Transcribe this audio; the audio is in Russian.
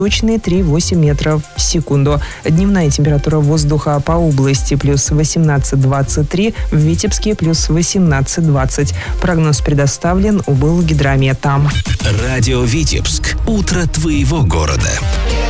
восточный 3,8 метров в секунду. Дневная температура воздуха по области плюс 18-23, в Витебске плюс 18-20. Прогноз предоставлен УБЛ Гидромета. Радио Витебск. Утро твоего города.